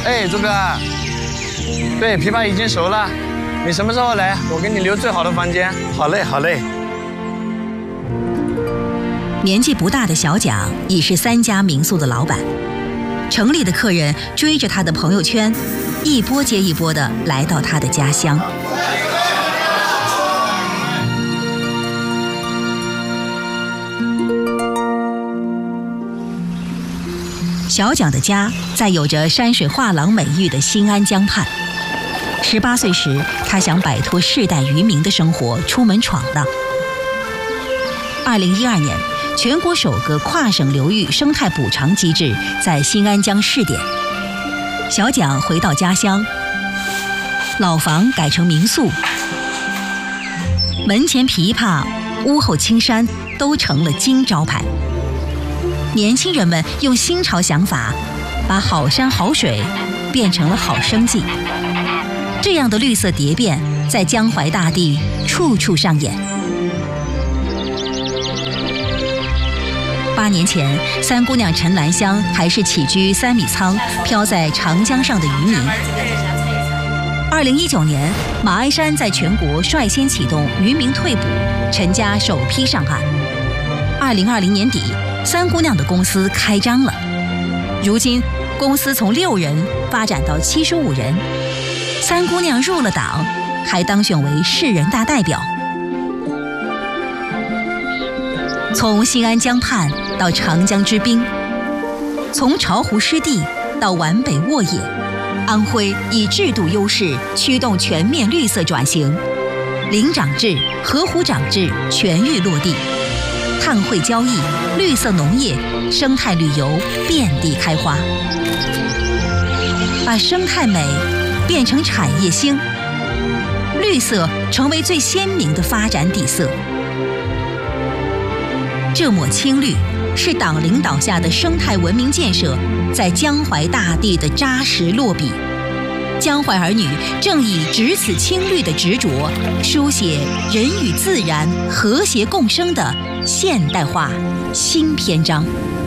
哎，朱哥，对，枇杷已经熟了，你什么时候来？我给你留最好的房间。好嘞，好嘞。 年纪不大的小蒋已是3家民宿的老板，城里的客人追着他的朋友圈，一波接一波的来到他的家乡。小蒋的家在有着山水画廊美誉的新安江畔。18岁时，他想摆脱世代渔民的生活，出门闯荡。2012年，全国首个跨省流域生态补偿机制在新安江试点。小蒋回到家乡，老房改成民宿，门前枇杷，屋后青山，都成了金招牌。年轻人们用新潮想法，把好山好水变成了好生计。这样的绿色蝶变在江淮大地处处上演。8年前，三姑娘陈兰香还是起居3米仓、飘在长江上的渔民。2019年，马鞍山在全国率先启动渔民退捕，陈家首批上岸。2020年底，三姑娘的公司开张了，如今公司从6人发展到75人，三姑娘入了党，还当选为市人大代表。从新安江畔到长江之滨，从巢湖湿地到皖北沃野，安徽以制度优势驱动全面绿色转型，林长制、河湖长制全域落地，碳汇交易、绿色农业、生态旅游遍地开花，把生态美变成产业兴，绿色成为最鲜明的发展底色。这抹青绿是党领导下的生态文明建设在江淮大地的扎实落笔。江淮儿女正以只此青绿的执着，书写人与自然和谐共生的现代化新篇章。